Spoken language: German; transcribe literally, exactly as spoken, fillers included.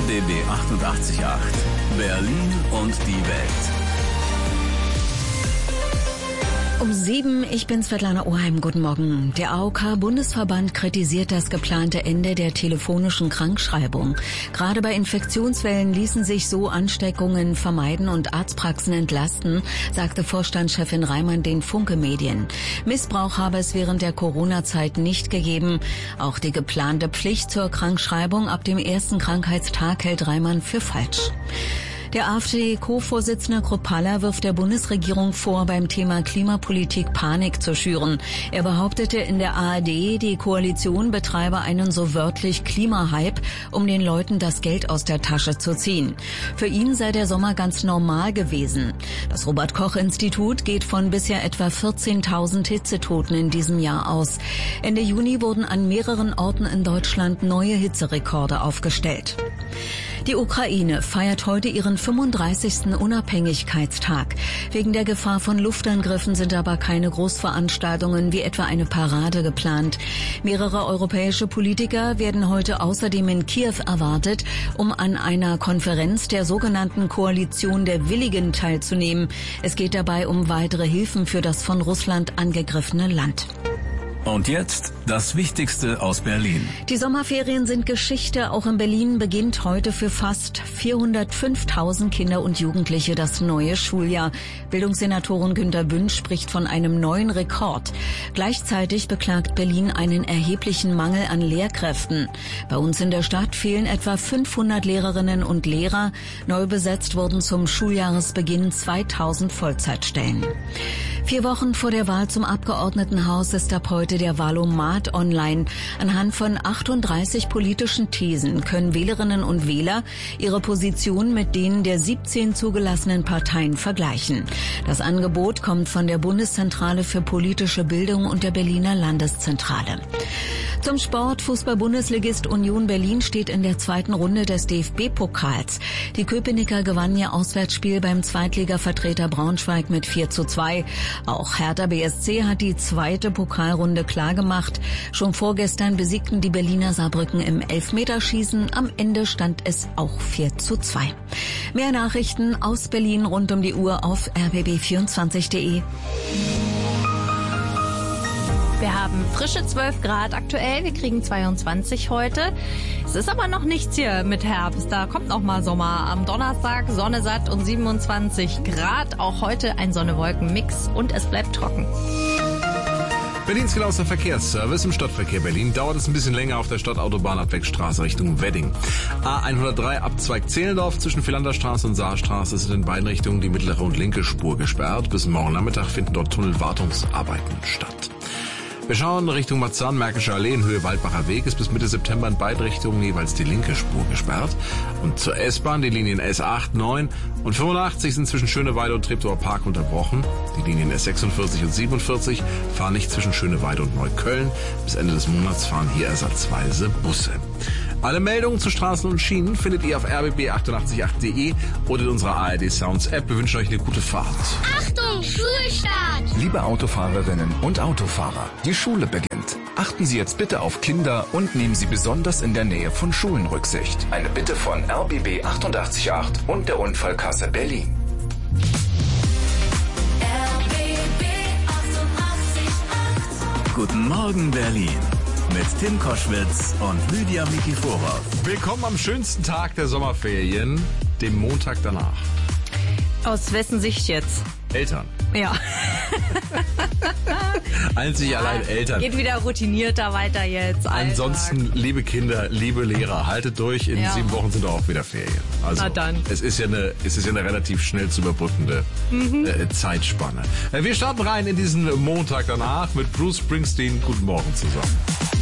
B B achtundachtzig Komma acht. Berlin und die Welt. Um sieben, ich bin Svetlana Oheim. Guten Morgen. Der A O K-Bundesverband kritisiert das geplante Ende der telefonischen Krankschreibung. Gerade bei Infektionswellen ließen sich so Ansteckungen vermeiden und Arztpraxen entlasten, sagte Vorstandschefin Reimann den Funke-Medien. Missbrauch habe es während der Corona-Zeit nicht gegeben. Auch die geplante Pflicht zur Krankschreibung ab dem ersten Krankheitstag hält Reimann für falsch. Der AfD-Co-Vorsitzende Kruppalla wirft der Bundesregierung vor, beim Thema Klimapolitik Panik zu schüren. Er behauptete in der A R D, die Koalition betreibe einen so wörtlich Klimahype, um den Leuten das Geld aus der Tasche zu ziehen. Für ihn sei der Sommer ganz normal gewesen. Das Robert-Koch-Institut geht von bisher etwa vierzehntausend Hitzetoten in diesem Jahr aus. Ende Juni wurden an mehreren Orten in Deutschland neue Hitzerekorde aufgestellt. Die Ukraine feiert heute ihren fünfunddreißigsten Unabhängigkeitstag. Wegen der Gefahr von Luftangriffen sind aber keine Großveranstaltungen wie etwa eine Parade geplant. Mehrere europäische Politiker werden heute außerdem in Kiew erwartet, um an einer Konferenz der sogenannten Koalition der Willigen teilzunehmen. Es geht dabei um weitere Hilfen für das von Russland angegriffene Land. Und jetzt das Wichtigste aus Berlin. Die Sommerferien sind Geschichte. Auch in Berlin beginnt heute für fast vierhundertfünftausend Kinder und Jugendliche das neue Schuljahr. Bildungssenatorin Günter Bünsch spricht von einem neuen Rekord. Gleichzeitig beklagt Berlin einen erheblichen Mangel an Lehrkräften. Bei uns in der Stadt fehlen etwa fünfhundert Lehrerinnen und Lehrer. Neu besetzt wurden zum Schuljahresbeginn zweitausend Vollzeitstellen. Vier Wochen vor der Wahl zum Abgeordnetenhaus ist ab heute der Wahlomat online. Anhand von achtunddreißig politischen Thesen können Wählerinnen und Wähler ihre Position mit denen der siebzehn zugelassenen Parteien vergleichen. Das Angebot kommt von der Bundeszentrale für politische Bildung und der Berliner Landeszentrale. Zum Sport. Fußball-Bundesligist Union Berlin steht in der zweiten Runde des D F B-Pokals. Die Köpenicker gewannen ihr Auswärtsspiel beim Zweitligavertreter Braunschweig mit vier zu zwei. Auch Hertha B S C hat die zweite Pokalrunde klargemacht. Schon vorgestern besiegten die Berliner Saarbrücken im Elfmeterschießen. Am Ende stand es auch vier zu zwei. Mehr Nachrichten aus Berlin rund um die Uhr auf r b b vierundzwanzig punkt de. Wir haben frische zwölf Grad aktuell, wir kriegen zweiundzwanzig heute. Es ist aber noch nichts hier mit Herbst, da kommt noch mal Sommer. Am Donnerstag Sonne satt und siebenundzwanzig Grad. Auch heute ein Sonne-Wolken-Mix und es bleibt trocken. Berlins genauester Verkehrsservice im Stadtverkehr Berlin. Dauert es ein bisschen länger auf der Stadtautobahn-Abwegstraße Richtung Wedding. A hundertdrei Abzweig Zehlendorf zwischen Philanderstraße und Saarstraße sind in beiden Richtungen die mittlere und linke Spur gesperrt. Bis morgen Nachmittag finden dort Tunnelwartungsarbeiten statt. Wir schauen Richtung Marzahn, Märkische Allee in Höhe Waldbacher Weg ist bis Mitte September in beide Richtungen jeweils die linke Spur gesperrt. Und zur S-Bahn die Linien S acht, neun und fünfundachtzig sind zwischen Schöneweide und Treptower Park unterbrochen. Die Linien S sechsundvierzig und siebenundvierzig fahren nicht zwischen Schöneweide und Neukölln. Bis Ende des Monats fahren hier ersatzweise Busse. Alle Meldungen zu Straßen und Schienen findet ihr auf r b b achtundachtzig punkt acht punkt de oder in unserer A R D Sounds App. Wir wünschen euch eine gute Fahrt. Achtung, Schulstart! Liebe Autofahrerinnen und Autofahrer, die Schule beginnt. Achten Sie jetzt bitte auf Kinder und nehmen Sie besonders in der Nähe von Schulen Rücksicht. Eine Bitte von R B B achtundachtzig Komma acht und der Unfallkasse Berlin. R B B achtundachtzig Komma acht. Guten Morgen, Berlin. Mit Tim Koschwitz und Lydia Mikiforov. Willkommen am schönsten Tag der Sommerferien, dem Montag danach. Aus wessen Sicht jetzt? Eltern. Ja. Einzig ja, allein Eltern. Geht wieder routinierter weiter jetzt. Alltag. Ansonsten, liebe Kinder, liebe Lehrer, haltet durch. In ja. sieben Wochen sind auch wieder Ferien. Also, na dann. Es ist ja eine, es ist ja eine relativ schnell zu überbrückende mhm. äh, Zeitspanne. Äh, wir starten rein in diesen Montag danach mit Bruce Springsteen. Guten Morgen zusammen.